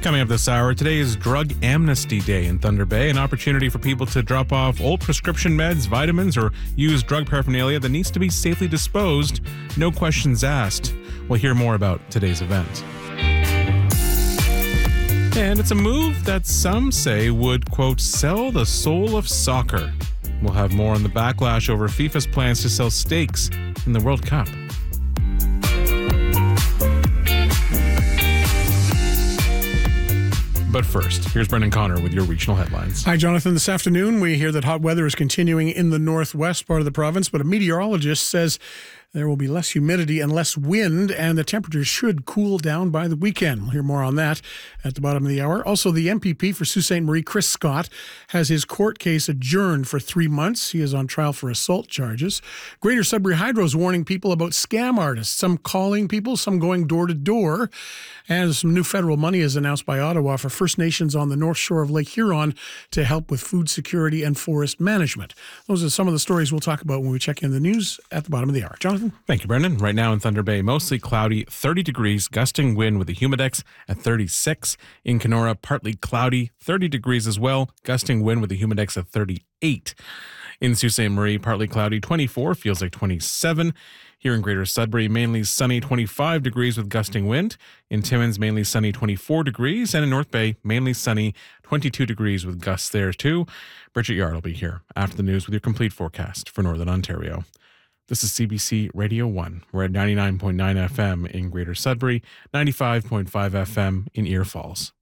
Coming up this hour, today is Drug Amnesty Day in Thunder Bay, an opportunity for people to drop off old prescription meds, vitamins, or use drug paraphernalia that needs to be safely disposed, no questions asked. We'll hear more about today's event. And it's a move that some say would, quote, sell the soul of soccer. We'll have more on the backlash over FIFA's plans to sell stakes in the World Cup. But first, here's Brendan Connor with your regional headlines. Hi, Jonathan. This afternoon, we hear that hot weather is continuing in the northwest part of the province, but a meteorologist says there will be less humidity and less wind, and the temperatures should cool down by the weekend. We'll hear more on that at the bottom of the hour. Also, the MPP for Sault Ste. Marie, Chris Scott, has his court case adjourned for 3 months. He is on trial for assault charges. Greater Sudbury Hydro is warning people about scam artists, some calling people, some going door to door. And some new federal money is announced by Ottawa for First Nations on the north shore of Lake Huron to help with food security and forest management. Those are some of the stories we'll talk about when we check in the news at the bottom of the hour. Jonathan? Thank you, Brendan. Right now in Thunder Bay, mostly cloudy, 30 degrees, gusting wind with a humidex at 36. In Kenora, partly cloudy, 30 degrees as well, gusting wind with a humidex at 38. In Sault Ste. Marie, partly cloudy, 24, feels like 27. Here in Greater Sudbury, mainly sunny, 25 degrees with gusting wind. In Timmins, mainly sunny, 24 degrees. And in North Bay, mainly sunny, 22 degrees with gusts there too. Bridget Yard will be here after the news with your complete forecast for Northern Ontario. This is CBC Radio 1. We're at 99.9 FM in Greater Sudbury, 95.5 FM in Ear Falls.